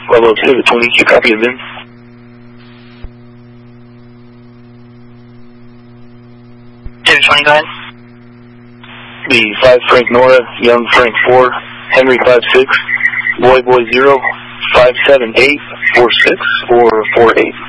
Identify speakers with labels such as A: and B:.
A: Bravo 2 to 20, you copy of in.
B: David 20, go ahead.
A: The 5 Frank Nora, Young Frank 4, Henry 56, Boy 0, 578, 46, or 48.